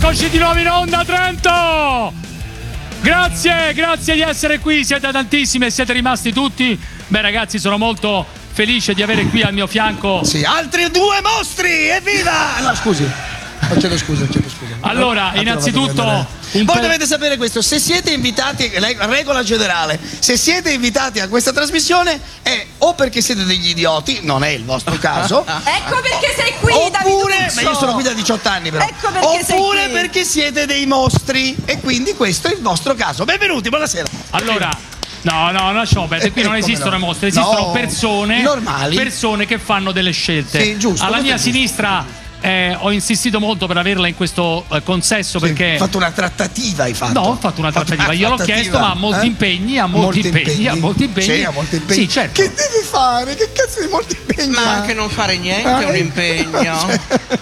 Eccoci di nuovo in onda, Trento! Grazie di essere qui, siete tantissimi e siete rimasti tutti. Beh ragazzi, sono molto felice di avere qui al mio fianco... Sì, altri due mostri, evviva! No, scusi. Chiedo scusa. Allora, innanzitutto... Voi dovete sapere questo, se siete invitati, regola generale, se siete invitati a questa trasmissione è o perché siete degli idioti, non è il vostro caso. Ecco perché sei qui, oppure, ma io sono qui da 18 anni però. Ecco perché oppure sei qui. perché siete dei mostri e quindi questo è il vostro caso. Benvenuti, buonasera. Allora... No, lasciamo perdere, qui non esistono mostri, esistono persone normali. Persone che fanno delle scelte. Sì, giusto. Alla mia sinistra ho insistito molto per averla in questo consesso perché... Hai fatto una trattativa, hai fatto? No, ho fatto una trattativa, io l'ho chiesto, ma ha molti impegni, Sì, ha molti impegni. Sì, certo. Che devi fare? Che cazzo di molti impegni? Ma anche non fare niente è un impegno.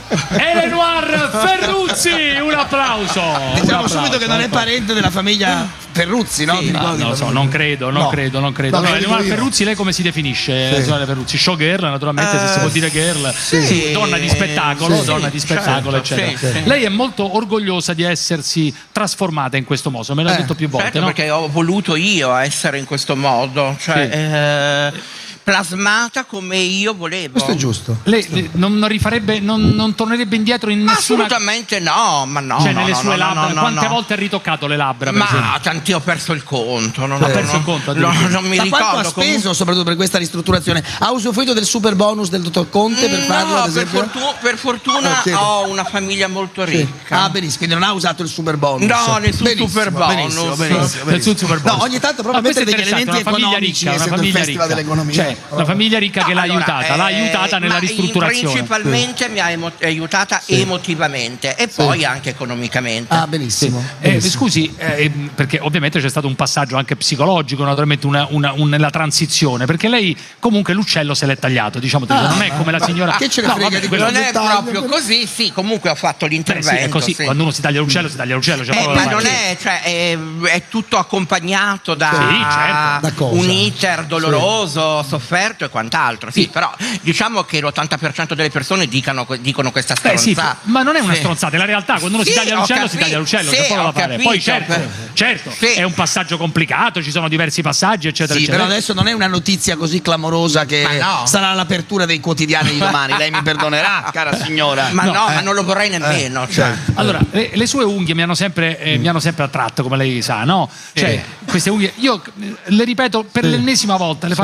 Elenoir Ferruzzi, un applauso. Diciamo subito che non è parente della famiglia Ferruzzi, no? Sì, non lo so, non credo. Allora, Elenoir Ferruzzi, lei come si definisce? Elenoir Ferruzzi, showgirl, naturalmente, se si può dire girl. Sì. Donna di spettacolo, eccetera. Sì. Lei è molto orgogliosa di essersi trasformata in questo modo, me l'ha detto più volte, Certo, no? perché ho voluto io essere in questo modo, cioè plasmata come io volevo. Questo è giusto. Lei non rifarebbe, non tornerebbe indietro in nessuna... Assolutamente no, ma no. Cioè no, nelle no, sue no, labbra, no, quante no. volte ha ritoccato le labbra? Per esempio? Ma tanti ho perso il conto. Ha perso il conto, non mi Ma ricordo. quanto ha speso soprattutto per questa ristrutturazione? Ha usufruito del super bonus del dottor Conte per farlo, ad esempio? per fortuna ho una famiglia molto ricca. Ah, benissimo, quindi non ha usato il super bonus. No, nessun Benissimo, super bonus. benissimo. Nessun super bonus. No, ogni tanto proprio questo è mettere degli interessante, elementi una famiglia economici, ricca, una essendo il famiglia festival ricca. dell'economia. Cioè, una famiglia ricca che l'ha aiutata nella ma ristrutturazione. Principalmente mi ha aiutata emotivamente e poi anche economicamente. Ah, benissimo. Scusi, perché ovviamente c'è stato un passaggio anche psicologico, naturalmente nella transizione, perché lei comunque l'uccello se l'è tagliato, diciamo, non è come la signora... Che ce ne frega di Non è dettaglio, proprio così, sì, comunque ho fatto l'intervento. Sì, è così, sì. quando uno si taglia l'uccello, cioè, Ma non è, cioè, è tutto accompagnato da certo. Da cosa? un iter doloroso, sofferto e quant'altro. Sì, però diciamo che l'80% delle persone dicono questa stronzata. Ma non è una stronzata, è la realtà. Quando uno si taglia l'uccello, si taglia l'uccello, sì, c'è poco da ho fare. Poi capito, certo, sì. è un passaggio complicato, ci sono diversi passaggi, eccetera, Sì, eccetera. però adesso non è una notizia così clamorosa che Ma no. sarà l'apertura dei quotidiani di domani. Lei mi perdonerà, cara signora. Ma ma non lo vorrei nemmeno. Cioè. Allora, le sue unghie mi hanno sempre attratto, come lei sa, no? Cioè, queste unghie, io le ripeto per l'ennesima volta, le